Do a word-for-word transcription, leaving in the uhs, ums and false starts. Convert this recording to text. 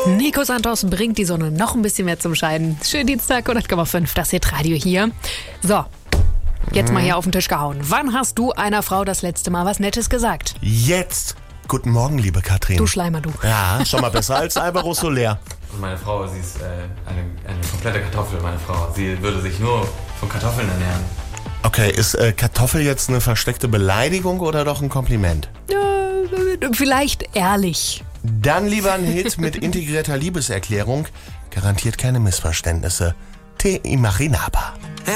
Nico Santos bringt die Sonne noch ein bisschen mehr zum Scheinen. Schönen Dienstag, hundert Komma fünf, das Hitradio hier. So, jetzt mal hier auf den Tisch gehauen. Wann hast du einer Frau das letzte Mal was Nettes gesagt? Jetzt. Guten Morgen, liebe Katrin. Du Schleimer, du. Ja, schon mal besser als Alvaro Soler. Meine Frau, sie ist äh, eine, eine komplette Kartoffel, meine Frau. Sie würde sich nur von Kartoffeln ernähren. Okay, ist äh, Kartoffel jetzt eine versteckte Beleidigung oder doch ein Kompliment? Äh, vielleicht ehrlich. Dann lieber ein Hit mit integrierter Liebeserklärung. Garantiert keine Missverständnisse. Te imaginaba.